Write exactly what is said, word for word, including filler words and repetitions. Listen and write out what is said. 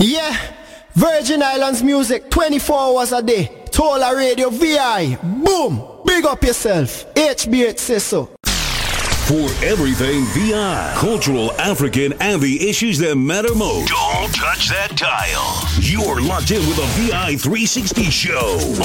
Yeah, Virgin Islands music twenty-four hours a day. Tola Radio V I. Boom! Big up yourself. H B H says so. For everything V I, cultural, African, and the issues that matter most. Don't touch that dial. You're locked in with a V I three sixty show